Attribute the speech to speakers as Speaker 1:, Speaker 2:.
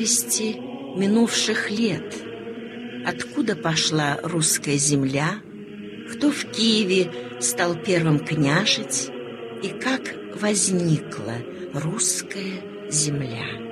Speaker 1: Вести минувших лет. Откуда пошла русская земля, кто в Киеве стал первым княжить и как возникла русская земля.